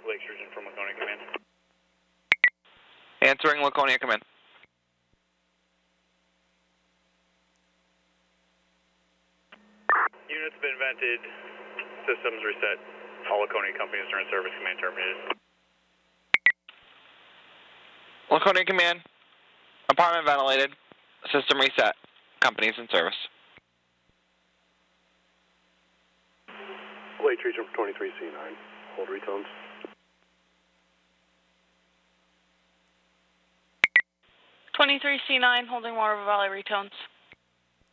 Lake Sturgeon from Laconia Command. Answering Laconia Command. Units been vented. Systems reset. All Laconia companies are in service. Command terminated. Laconia Command. Apartment ventilated. System reset. Companies in service. Lake Sturgeon for 23C9. Hold retones. 23C9, holding Water Valley retones.